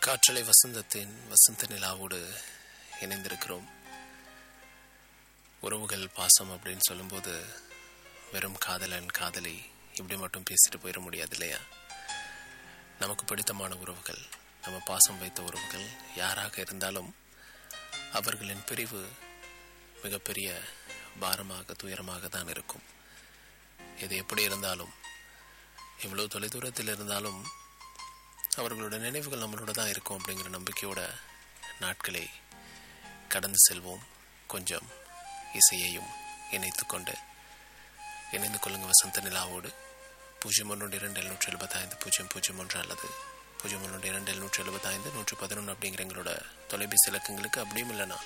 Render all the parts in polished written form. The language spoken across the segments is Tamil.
காற்றலை வசந்தத்தின் வசந்த நிலாவோடு இணைந்திருக்கிறோம். உறவுகள் பாசம் அப்படின்னு சொல்லும்போது வெறும் காதலன் காதலி இப்படி மட்டும் பேசிட்டு போயிட முடியாது இல்லையா? நமக்கு பிடித்தமான உறவுகள், நம்ம பாசம் வைத்த உறவுகள் யாராக இருந்தாலும் அவர்களின் பிரிவு மிகப்பெரிய பாரமாக துயரமாக தான் இருக்கும். இது எப்படி இருந்தாலும், இவ்வளோ தொலைதூரத்தில் இருந்தாலும் அவர்களோட நினைவுகள் நம்மளோட தான் இருக்கும் அப்படிங்கிற நம்பிக்கையோட நாட்களை கடந்து செல்வோம். கொஞ்சம் இசையையும் இணைந்து கொள்ளுங்க வசந்த நிலாவோடு. 012725 அல்லது 012725 அப்படிங்கிற எங்களோட தொலைபேசி இலக்கங்களுக்கு, அப்படியும் இல்லைன்னா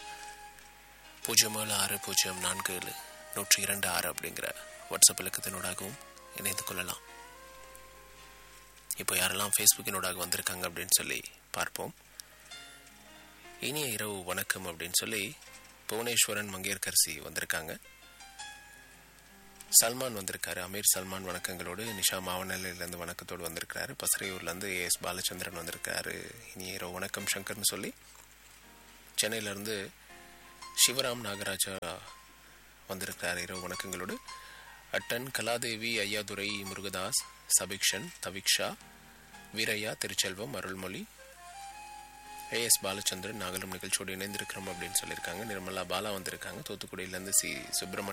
076047 அப்படிங்கிற வாட்ஸ்அப் இலக்கத்தினூடாகவும் இணைந்து கொள்ளலாம். இப்போ யாரெல்லாம் ஃபேஸ்புக்கினோடாக வந்திருக்காங்க அப்படின்னு சொல்லி பார்ப்போம். இனிய இரவு வணக்கம் அப்படின்னு சொல்லி புவனேஸ்வரன் மங்கையர்கரசி வந்திருக்காங்க. சல்மான் வந்திருக்காரு. அமீர் சல்மான் வணக்கங்களோடு. நிஷா மாவனல்லிருந்து வணக்கத்தோடு வந்திருக்காரு. பசறையூர்லேருந்து ஏஎஸ் பாலச்சந்திரன் வந்திருக்காரு. இனிய இரவு வணக்கம் சங்கர்னு சொல்லி சென்னையிலேருந்து சிவராம் நாகராஜா வந்திருக்காரு. இரவு வணக்கங்களோடு. அட்டன் கலாதேவி, ஐயாதுரை, முருகதாஸ், சபிக்ஷன், தவிக்ஷா, வீரையா, திருச்செல்வம், அருள்மொழி, ஏஎஸ் பாலச்சந்திரன் நாகலும் நிகழ்ச்சியோடு இணைந்திருக்கிறோம் அப்படின்னு சொல்லியிருக்காங்க. நிர்மலா பாலா வந்திருக்காங்க. தூத்துக்குடியிலேருந்து சுப்பிரமணிய